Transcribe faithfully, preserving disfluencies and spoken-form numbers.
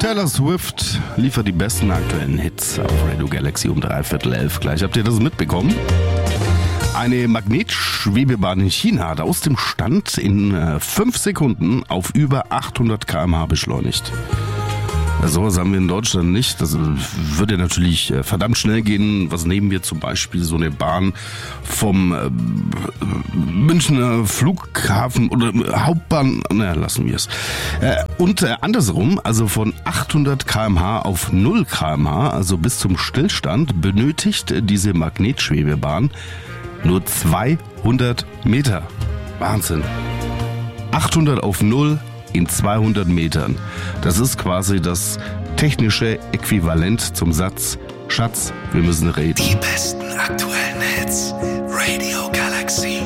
Taylor Swift liefert die besten aktuellen Hits auf Radio Galaxy um dreiviertel elf. Gleich habt ihr das mitbekommen. Eine Magnetschwebebahn in China hat aus dem Stand in äh, fünf Sekunden auf über achthundert Kilometer pro Stunde beschleunigt. So was haben wir in Deutschland nicht. Das würde natürlich äh, verdammt schnell gehen. Was nehmen wir zum Beispiel? So eine Bahn vom äh, Münchner Flughafen oder äh, Hauptbahn. Na, lassen wir es. Äh, und äh, andersrum, also von achthundert Kilometer pro Stunde auf null Kilometer pro Stunde, also bis zum Stillstand, benötigt äh, diese Magnetschwebebahn nur zweihundert Meter. Wahnsinn. achthundert auf null in zweihundert Metern. Das ist quasi das technische Äquivalent zum Satz: Schatz, wir müssen reden. Die besten aktuellen Hits. Radio Galaxy.